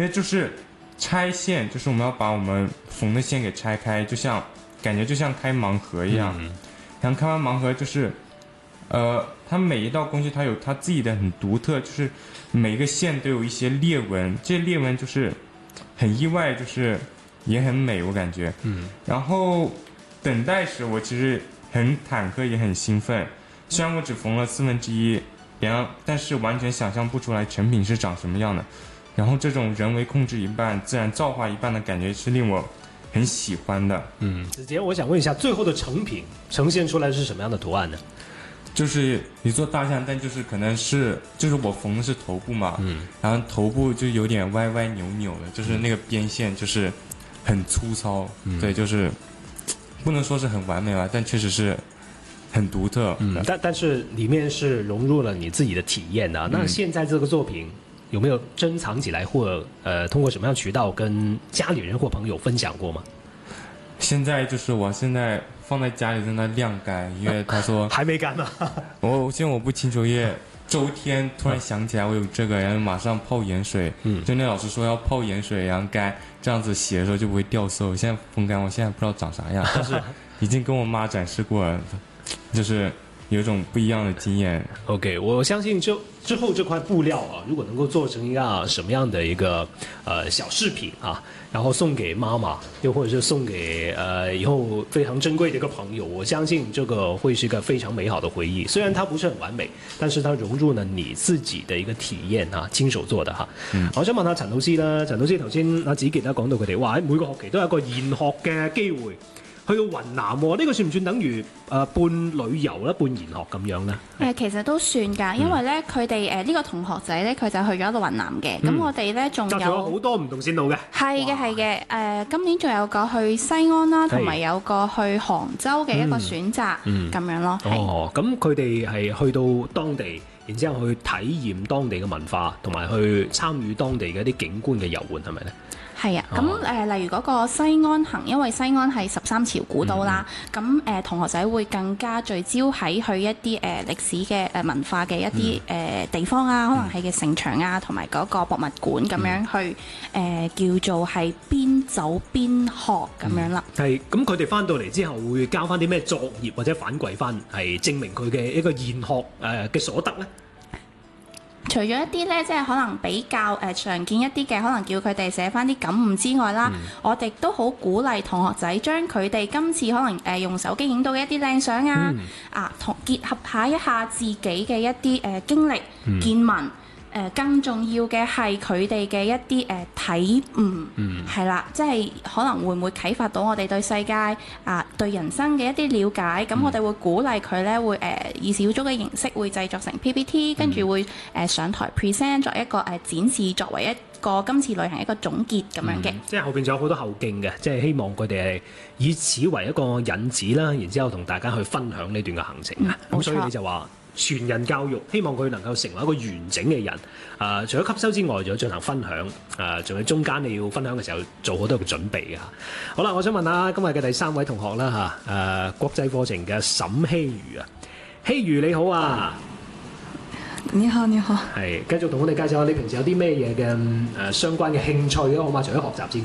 因为就是拆线，就是我们要把我们缝的线给拆开，感觉就像开盲盒一样。然后开完盲盒就是，它每一道工序它有它自己的很独特，就是每个线都有一些裂纹，这些裂纹就是很意外，就是也很美，我感觉。然后等待时我其实很忐忑也很兴奋，虽然我只缝了1/4，但是完全想象不出来成品是长什么样的。然后这种人为控制一半，自然造化一半的感觉是令我很喜欢的。 子杰，我想问一下，最后的成品呈现出来是什么样的图案呢？ 就是一座大象，但就是可能是就是我缝的是头部嘛，然后头部就有点歪歪扭扭的，就是那个边线就是很粗糙，对，就是不能说是很完美吧，但确实是很独特。 但是里面是融入了你自己的体验的。那现在这个作品有没有珍藏起来，或通过什么样的渠道跟家里人或朋友分享过吗？ 现在就是我现在放在家里在那晾干，因为他说还没干呢。 现在我不清楚，因为周天突然想起来我有这个，然后马上泡盐水。就那老师说要泡盐水，然后干，这样子写的时候就不会掉色。我现在风干，我现在不知道长啥样，但是已经跟我妈展示过了，就是有一种不一样的经验。 OK， 我相信之后这块布料啊，如果能够做成一个什么样的一个小饰品啊，然后送给妈妈，又或者是送给以后非常珍贵的一个朋友，我相信这个会是一个非常美好的回忆。虽然它不是很完美，但是它融入了你自己的一個體驗啊，親手做的嚇。我想問下陳老師啦，陳老師頭先阿子傑咧講到佢哋話喺每個學期都有一個研學嘅機會。去到雲南喎，呢個算唔算等於半旅遊啦，半研學咁樣咧？ 其實都算㗎，因為咧佢哋呢個同學仔咧，佢就去咗到雲南嘅。咁我哋咧仲有好多唔同線路嘅。係嘅係嘅，今年仲有個去西安啦，同埋有個去杭州嘅一個選擇咁樣咯。 哦，咁佢哋係去到當地，然之後去體驗當地嘅文化，同埋去參與當地嘅一啲景觀嘅遊玩，係咪咧？ 係啊，咁例如嗰個西安行，因為西安係13朝古都啦，咁同學仔會更加聚焦喺去一啲歷史嘅文化嘅一啲地方啊，可能係嘅城牆啊，同埋嗰個博物館咁樣去叫做係邊走邊學咁樣啦。 係，咁佢哋翻到嚟之後會交翻啲咩作業或者反饋翻，係證明佢嘅一個研學嘅所得咧？ 除咗一啲咧，即係可能比較常見一啲嘅，可能叫佢哋寫翻啲感悟之外啦，我哋都好鼓勵同學仔將佢哋今次可能用手機影到嘅一啲靚相啊，同結合一下自己嘅一啲經歷見聞。更重要嘅係佢哋嘅一啲體悟，係啦，即係可能會唔會啟發到我哋對世界對人生嘅一啲了解？咁我哋會鼓勵佢咧，會以小組嘅形式會製作成 PPT，跟住會上台 present 作一個展示，作為一個今次旅行一個總結咁樣嘅。 即係後邊仲有好多後勁嘅，即係希望佢哋係以此為一個引子啦，然之後同大家去分享呢段嘅行程啊。咁所以你就話。全人教育，希望佢能夠成為一個完整嘅人。除咗吸收之外，仲要進行分享。仲有中間你要分享嘅時候，做好多嘅準備嘅。好啦，我想問下今日嘅第3位同學啦國際課程嘅沈希瑜啊，希瑜你好啊！ 你好，你好。 係，繼續同我哋介紹下你平時有啲咩嘢嘅相關嘅興趣啊，好嘛？除咗學習之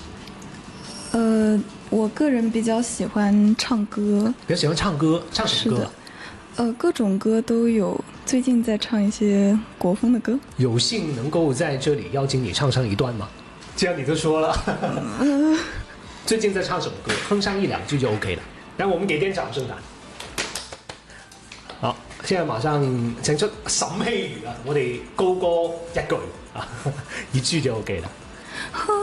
外。 我個人比較喜歡唱歌。 比較喜歡唱歌，唱什麼歌？ 各種歌都有，最近在唱一些國風的歌。 有幸能夠在這裡邀請你唱上一段嗎？既然你都說了，最近在唱什麼歌？哼上1-2句就 OK 了。但我們給點掌聲彈。好，現在馬上請出沈希瑜啊，我哋高歌一句啊，1句就 OK 了。